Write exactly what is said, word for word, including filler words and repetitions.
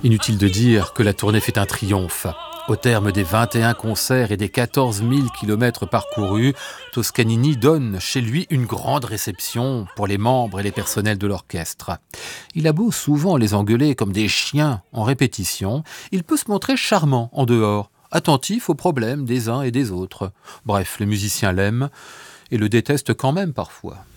Inutile de dire que la tournée fait un triomphe. Au terme des vingt et un concerts et des quatorze mille kilomètres parcourus, Toscanini donne chez lui une grande réception pour les membres et les personnels de l'orchestre. Il a beau souvent les engueuler comme des chiens en répétition, il peut se montrer charmant en dehors, attentif aux problèmes des uns et des autres. Bref, les musiciens l'aiment et le détestent quand même parfois.